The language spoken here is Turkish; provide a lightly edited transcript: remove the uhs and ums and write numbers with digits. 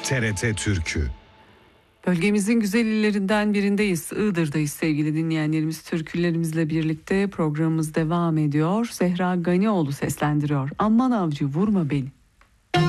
TRT Türkü. Bölgemizin güzel illerinden birindeyiz. Iğdır'dayız sevgili dinleyenlerimiz. Türkülerimizle birlikte programımız devam ediyor. Zehra Ganioğlu seslendiriyor. Aman avcı vurma beni.